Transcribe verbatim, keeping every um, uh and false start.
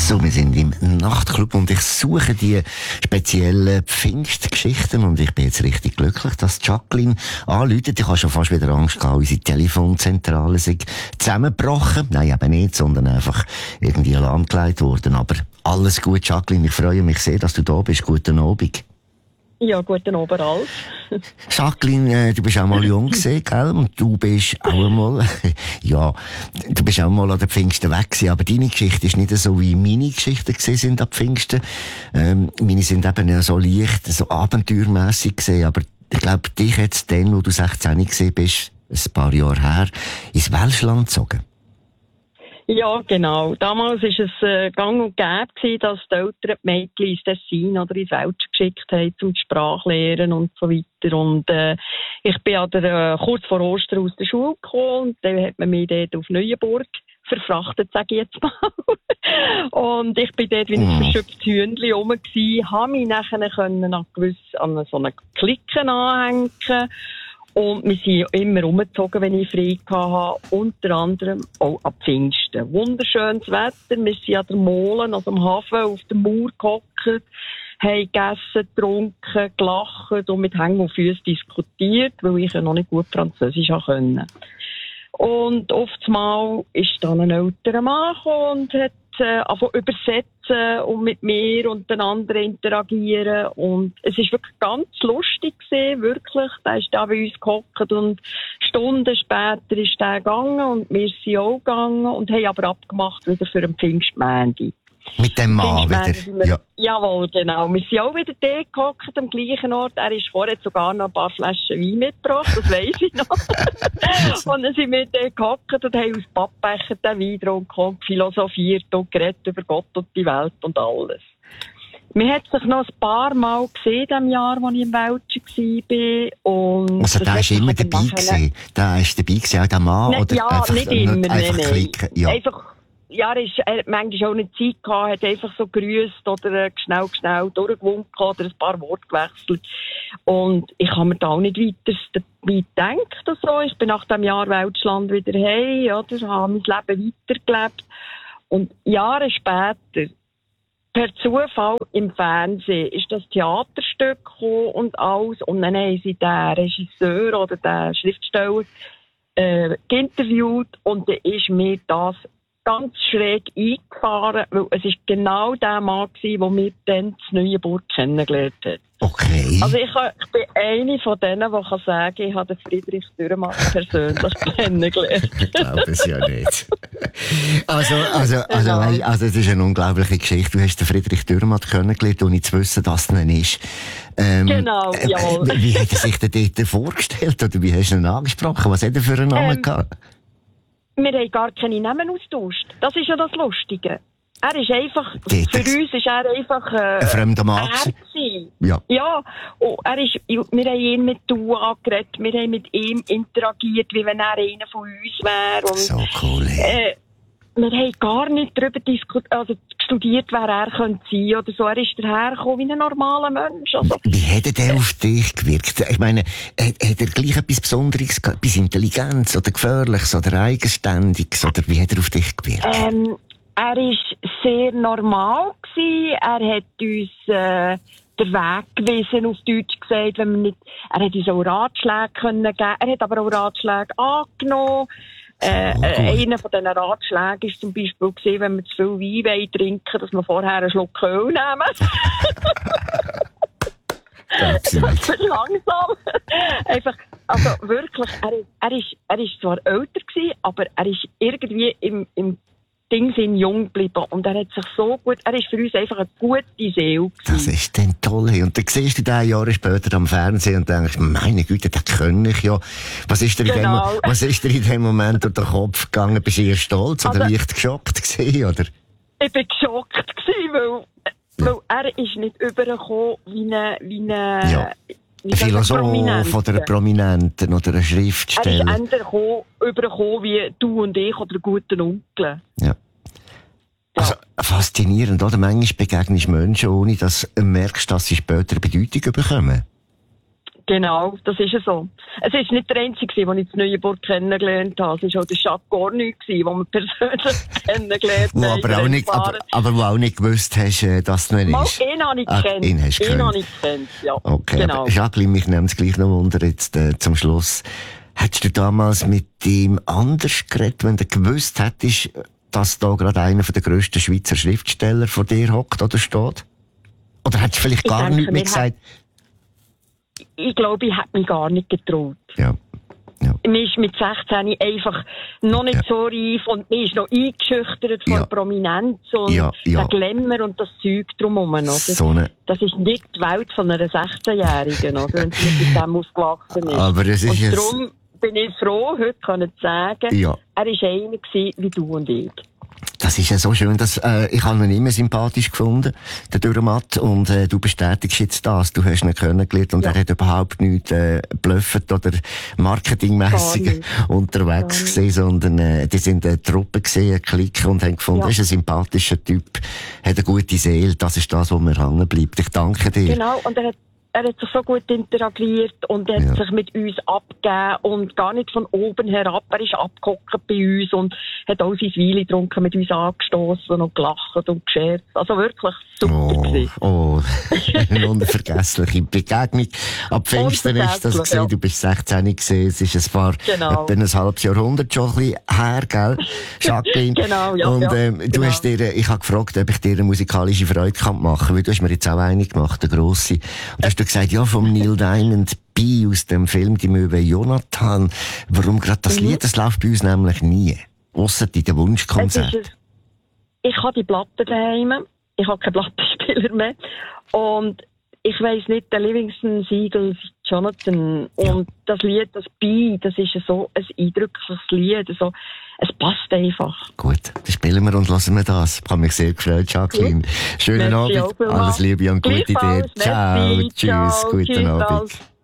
So, wir sind im Nachtclub und ich suche die speziellen Pfingstgeschichten und ich bin jetzt richtig glücklich, dass Jacqueline anruft. Ich habe schon fast wieder Angst gehabt, unsere Telefonzentrale sei zusammengebrochen. Nein, eben nicht, sondern einfach irgendwie lahmgelegt worden. Aber alles gut, Jacqueline. Ich freue mich sehr, dass du da bist. Guten Abend. Ja, guten Abend, Ralf. Jacqueline, du bist auch mal jung gewesen, gell? Und du bist auch einmal, ja, du bist auch mal an den Pfingsten weg gewesen, aber deine Geschichte ist nicht so, wie meine Geschichten gewesen sind an Pfingsten. Ähm, meine sind eben so leicht, so abenteuermässig gewesen, aber ich glaube, dich jetzt dann, wo du sechzehn gewesen bist, ein paar Jahre her, ins Welschland gezogen. Ja, genau. Damals war es äh, gang und gäbe gewesen, dass die Eltern die Mädchen ins Tessin oder ins Welsch geschickt haben, zum Sprache lernen und so weiter. Und äh, ich bin an der, äh, kurz vor Ostern aus der Schule gekommen und dann hat man mich dort auf Neuenburg verfrachtet, sage ich jetzt mal. Und ich bin dort wie ein verschöpftes Hühnchen rum gewesen, habe mich nachher können an, gewiss, an so eine Clique anhängen. Und wir sind immer rumgezogen, wenn ich frei hatte, unter anderem auch ab Pfingsten. Wunderschönes Wetter, wir sind an der Molen, also am Hafen, auf der Mauer gehockt, haben gegessen, getrunken, gelacht und mit Hängen und Füßen diskutiert, weil ich ja noch nicht gut Französisch konnte. Und oftmals ist dann ein älterer Mann gekommen und hat äh, angefangen übersetzen und mit mir und den anderen interagieren. Und es ist wirklich ganz lustig gewesen, wirklich. Der ist da bei uns gehockt und Stunden später ist der gegangen und wir sind auch gegangen und haben aber abgemacht wieder für den Pfingstmontag. Mit dem Mann wieder? Wir, ja. Jawohl, genau. Wir sind auch wieder da gehockt am gleichen Ort. Er ist vorher sogar noch ein paar Flaschen Wein mitgebracht, das weiss ich noch. Und dann sind wir da gehockt und haben aus Pappbecher den Wein getrunken, philosophiert und geredet über Gott und die Welt und alles. Man hat sich noch ein paar Mal gesehen, im Jahr, als ich im Welschen war. Und also, der ist immer dabei gewesen? Der ist dabei gewesen, auch der Mann? Ne, oder ja, einfach, nicht immer, einfach nein, klicken? Ja. Einfach, ja, er, ist, er hat manchmal auch nicht Zeit gehabt, hat einfach so gegrüßt oder äh, schnell, schnell durchgewunken oder ein paar Worte gewechselt. Und ich habe mir da auch nicht weiter dabei gedacht oder so. Ich bin nach dem Jahr Welschland wieder heim, oder, habe mein Leben weitergelebt. Und Jahre später, per Zufall im Fernsehen, ist das Theaterstück gekommen und alles. Und dann haben sie den Regisseur oder den Schriftsteller äh, interviewt und dann ist mir das ganz schräg eingefahren, weil es ist genau der Mann gewesen, der mir dann das Neuenburg kennengelernt hat. Okay. Also ich, ich bin eine von denen, die kann sagen, ich habe den Friedrich Dürrenmatt persönlich kennengelernt. Ich glaube es ja nicht. Also, also, also, also, also, es ist eine unglaubliche Geschichte. Du hast den Friedrich Dürrenmatt kennengelernt, ohne zu wissen, dass er nicht ist. Ähm, genau, äh, jawohl. Wie hat er sich denn dort vorgestellt? Oder wie hast du ihn angesprochen? Was hat er für einen Namen ähm, gehabt? Wir haben gar keine Namen austauscht. Das ist ja das Lustige. Er ist einfach, Dort für uns ist er einfach, äh, ein fremder Mann. Ja. Ja. Und er ist, wir haben ihn mit du angeredet, wir haben mit ihm interagiert, wie wenn er einer von uns wäre. Und, so cool, äh, wir haben gar nicht darüber diskutiert, also studiert, wer er könnte sein oder so. Er ist dahergekommen wie ein normaler Mensch. Also, wie hat er auf dich gewirkt? Ich meine, hat, hat er gleich etwas Besonderes gehabt? Etwas Intelligenz oder Gefährliches oder Eigenständiges? Oder wie hat er auf dich gewirkt? Ähm, er war sehr normal gewesen. Er hat uns äh, den Weg gewiesen, auf Deutsch gesagt, wenn man nicht, er hat uns auch Ratschläge können geben. Er hat aber auch Ratschläge angenommen. Äh, oh, einer von diesen Ratschlägen war zum Beispiel gewesen, wenn wir zu viel Wein trinken, dass wir vorher einen Schluck Öl nehmen. Das ist langsam. Einfach, also wirklich, er, er, ist, er ist zwar älter gewesen, aber er ist irgendwie im, im Ding sind jung geblieben und er hat sich so gut, er ist für uns einfach eine gute Seele gewesen. Das ist dann toll. Und dann siehst du den Jahre später am Fernsehen und denkst, meine Güte, den kann ich ja. Was ist dir genau. in, dem, was ist dir in dem Moment durch den Kopf gegangen? Bist du eher stolz oder also, leicht geschockt gewesen, oder? Ich bin geschockt gewesen, weil, ja. weil er ist nicht übergekommen wie eine, wie eine, ja. Ein Philosoph oder ein Prominenten oder ein Schriftsteller. Er ist eher übergekommen wie du und ich oder ein guter Onkel. Ja. Also, faszinierend, oder? Manchmal begegnest du Menschen, ohne dass du merkst, dass sie später Bedeutung bekommen. Genau, das ist ja so. Es ist nicht der einzige, den ich in Neuenburg kennengelernt habe. Es war auch der Jacques Cornu, den wir persönlich kennengelernt wo haben. aber, auch nicht, aber, aber wo auch nicht gewusst hast, dass du nicht ist. Ihn habe ich ah, gekannt. Ihn hast du ihn habe ich gekannt, ja. Okay, genau. aber Jacqueline, mich nimmt es gleich noch Wunder jetzt äh, zum Schluss. Hättest du damals mit ihm anders geredet, wenn du gewusst hättest, dass da gerade einer der grössten Schweizer Schriftsteller vor dir hockt oder steht? Oder hättest du vielleicht ich gar denke, nichts mehr gesagt? Ich glaube, ich hätte mich gar nicht getraut. Ja. Ja. Man ist mit sechzehn einfach noch nicht ja. so reif und man ist noch eingeschüchtert von ja. Prominenz und ja, ja. der Glamour und das Zeug drumherum. Oder? So eine... Das ist nicht die Welt von einer sechzehnjährigen, oder? Wenn sie mit dem aufgewachsen ist. Aber es ist und darum bin ich froh, heute können zu sagen, ja. er war einer wie du und ich. Das ist ja so schön, dass, äh, ich habe ihn immer sympathisch gefunden, der Dürrematt, und äh, du bestätigst jetzt das, du hast ihn kennengelernt und ja. er hat überhaupt nichts äh, blöffet oder marketingmässig unterwegs gesehen, sondern äh, die sind eine Truppe gesehen, eine Clique und haben gefunden, ja. er ist ein sympathischer Typ, hat eine gute Seele, das ist das, wo mir hängen bleibt. Ich danke dir. Genau, und er hat Er hat sich so gut interagiert und er hat ja. sich mit uns abgegeben und gar nicht von oben herab. Er ist abgehockt bei uns und hat auch sein Wein getrunken, mit uns angestoßen und gelacht und gescherzt. Also wirklich super oh, gewesen. Oh, eine unvergessliche Begegnung. Ab Pfingsten ist das gesehen. Ja. Du bist sechzehn gesehen. Es ist ein paar, genau. etwa ein halbes Jahrhundert schon ein bisschen her, gell, Jacqueline? Genau, ja. Und, ähm, ja, du genau. hast dir, ich habe gefragt, ob ich dir eine musikalische Freude machen kann, weil du hast mir jetzt auch eine gemacht, eine grosse. Und hast du gesagt, ja, vom Neil Diamond B aus dem Film Die Möwe Jonathan. Warum gerade das mhm. Lied? Das läuft bei uns nämlich nie. Ausser in den Wunschkonzerten. Ich habe die Platte daheim. Ich habe keinen Plattenspieler mehr. Und ich weiss nicht, der Livingston Siegel Jonathan. Und ja. das Lied, das B, das ist so ein eindrückliches Lied. Also, es passt einfach. Gut, dann spielen wir und hören wir das. Ich habe mich sehr gefreut, Jacqueline. Schönen Merci Abend, alles Liebe und gute Idee. Ciao, tschüss, Ciao, guten tschüss, Abend. alles.